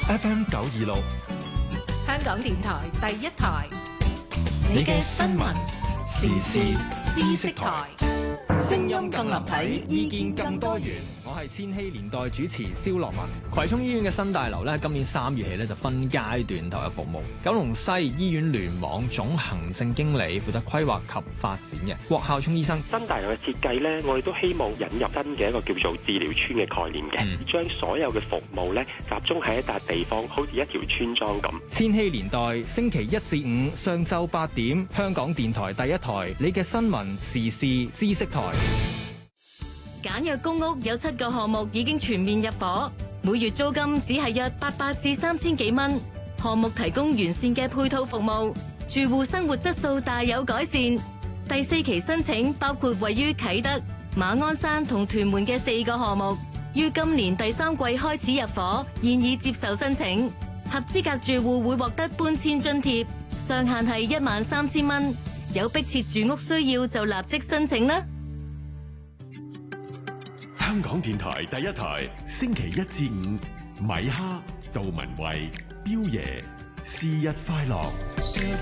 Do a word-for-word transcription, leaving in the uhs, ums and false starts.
F M 九二六， 香港電台第一台， 你嘅新聞時事知識台， 聲音更立體，意見更多元。 我係千禧年代主持蕭樂文。葵涌醫院嘅新大樓咧，今年三月起咧就分階段投入服務。九龍西醫院聯網總行政經理負責規劃及發展嘅郭孝聰醫生。 新大樓嘅設計咧，我哋都希望引入新嘅一個叫做治療村嘅概念嘅，嗯、將所有嘅服務咧集中喺一笪地方，好似一條村莊咁。 千禧年代星期一至五上晝八點，香港電台第一台，你嘅新聞時事知識台。 簡約公屋有七個項目已經全面入伙，每月租金只係約八百至三千幾蚊。項目提供完善嘅配套服務，住戶生活質素大有改善。第四期申請包括位於啟德、馬鞍山同屯門嘅四個項目，於今年第三季開始入伙，現已接受申請。合資格住戶會獲得搬遷津貼，上限係一萬三千蚊。有迫切住屋需要就立即申請啦。 香港電台第一台，星期一至五，米哈、杜文慧、彪爺，是日快樂。